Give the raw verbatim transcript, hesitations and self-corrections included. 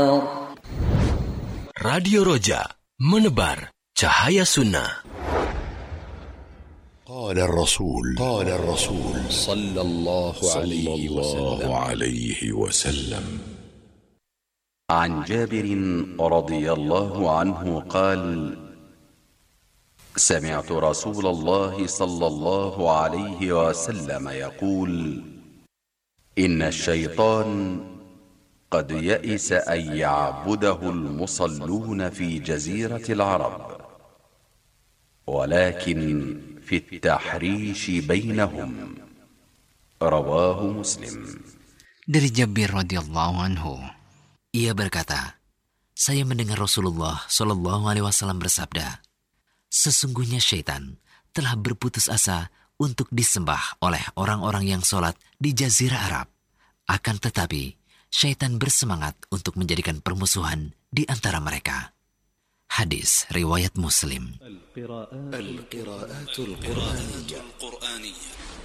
Radio Roja, menebar cahaya sunnah. قال الرسول قال الرسول صلى الله عليه وسلم عليه وسلم عن جابر رضي الله عنه قال: سمعت رسول الله صلى الله عليه وسلم يقول: إن الشيطان قد يئس أن يعبده المصلون في جزيرة العرب، ولكن في التحريش بينهم. رواه مسلم. Dari Jabir radhiyallahu anhu, ia berkata, saya mendengar Rasulullah shallallahu alaihi wasallam bersabda, sesungguhnya syaitan telah berputus asa untuk disembah oleh orang-orang yang sholat di Jazirah Arab. Akan tetapi, syaitan bersemangat untuk menjadikan permusuhan di antara mereka. Hadis riwayat Muslim. القراءات القرآنية